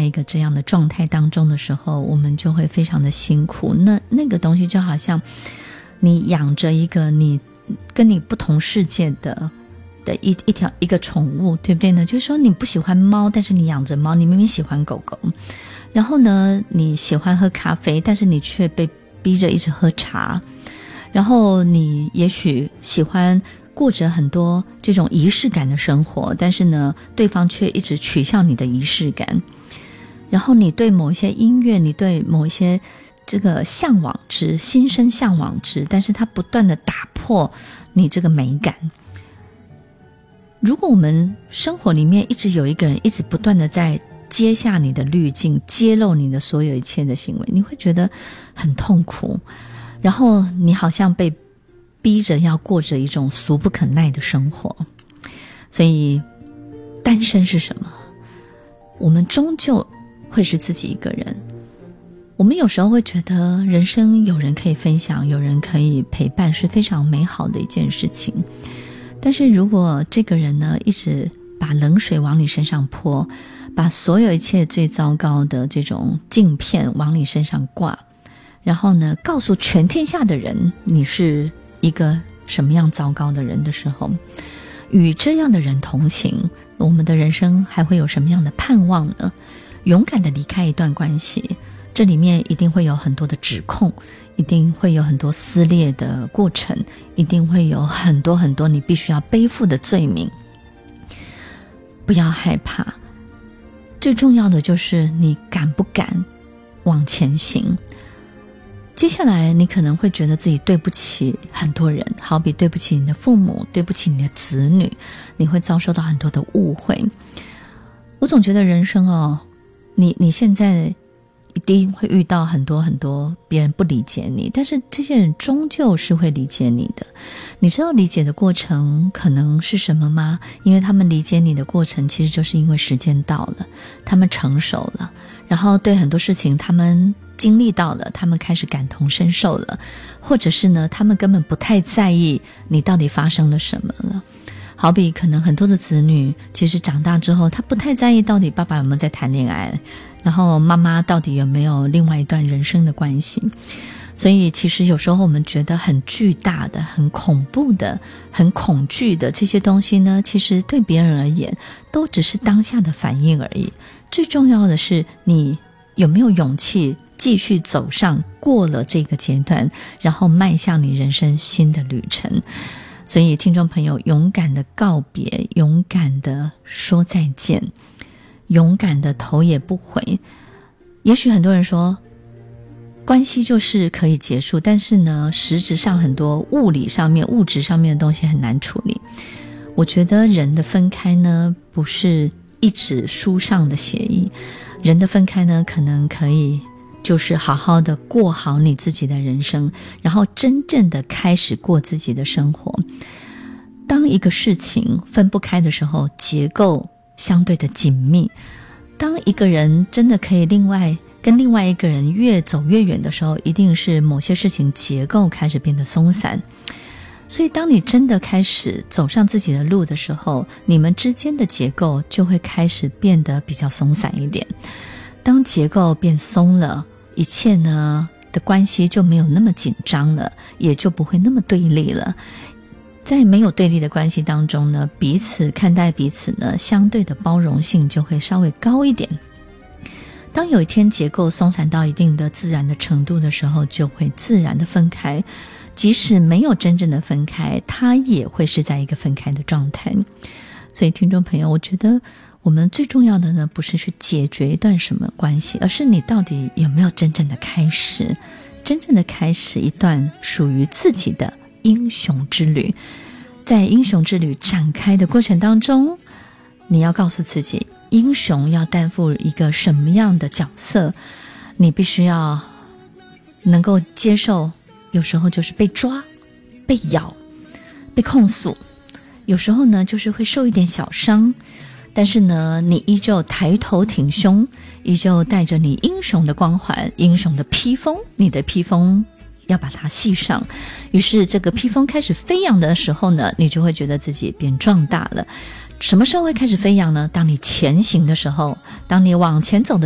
一个这样的状态当中的时候，我们就会非常的辛苦。那个东西就好像你养着一个你跟你不同世界的一个宠物，对不对呢？就是说你不喜欢猫，但是你养着猫，你明明喜欢狗狗，然后呢你喜欢喝咖啡，但是你却被逼着一直喝茶，然后你也许喜欢过着很多这种仪式感的生活，但是呢对方却一直取笑你的仪式感，然后你对某一些音乐，你对某一些这个向往之心生向往之，但是它不断的打破你这个美感。如果我们生活里面一直有一个人一直不断的在揭下你的滤镜，揭露你的所有一切的行为，你会觉得很痛苦，然后你好像被逼着要过着一种俗不可耐的生活。所以单身是什么？我们终究会是自己一个人。我们有时候会觉得人生有人可以分享，有人可以陪伴，是非常美好的一件事情。但是如果这个人呢一直把冷水往你身上泼，把所有一切最糟糕的这种镜片往你身上挂，然后呢告诉全天下的人你是一个什么样糟糕的人的时候，与这样的人同情，我们的人生还会有什么样的盼望呢？勇敢地离开一段关系，这里面一定会有很多的指控，一定会有很多撕裂的过程，一定会有很多很多你必须要背负的罪名。不要害怕，最重要的就是你敢不敢往前行。接下来你可能会觉得自己对不起很多人，好比对不起你的父母，对不起你的子女，你会遭受到很多的误会。我总觉得人生你现在一定会遇到很多很多别人不理解你，但是这些人终究是会理解你的。你知道理解的过程可能是什么吗？因为他们理解你的过程其实就是因为时间到了，他们成熟了，然后对很多事情他们经历到了，他们开始感同身受了，或者是呢他们根本不太在意你到底发生了什么了。好比可能很多的子女其实长大之后，他不太在意到底爸爸有没有在谈恋爱，然后妈妈到底有没有另外一段人生的关系。所以其实有时候我们觉得很巨大的、很恐怖的、很恐惧的这些东西呢，其实对别人而言都只是当下的反应而已。最重要的是你有没有勇气继续走上过了这个阶段，然后迈向你人生新的旅程。所以听众朋友，勇敢的告别，勇敢的说再见，勇敢的头也不回。也许很多人说关系就是可以结束，但是呢实质上很多物理上面物质上面的东西很难处理。我觉得人的分开呢不是一纸书上的协议，人的分开呢可能可以就是好好的过好你自己的人生，然后真正的开始过自己的生活。当一个事情分不开的时候，结构相对的紧密。当一个人真的可以跟另外一个人越走越远的时候，一定是某些事情结构开始变得松散。所以当你真的开始走上自己的路的时候，你们之间的结构就会开始变得比较松散一点。当结构变松了，一切呢的关系就没有那么紧张了，也就不会那么对立了。在没有对立的关系当中呢，彼此看待彼此呢，相对的包容性就会稍微高一点。当有一天结构松散到一定的自然的程度的时候，就会自然的分开。即使没有真正的分开，它也会是在一个分开的状态。所以听众朋友，我觉得我们最重要的呢，不是去解决一段什么关系，而是你到底有没有真正的开始一段属于自己的英雄之旅。在英雄之旅展开的过程当中，你要告诉自己，英雄要担负一个什么样的角色，你必须要能够接受，有时候就是被抓、被咬、被控诉，有时候呢就是会受一点小伤，但是呢你依旧抬头挺胸，依旧带着你英雄的光环、英雄的披风，你的披风要把它系上。于是这个披风开始飞扬的时候呢，你就会觉得自己变壮大了。什么时候会开始飞扬呢？当你前行的时候，当你往前走的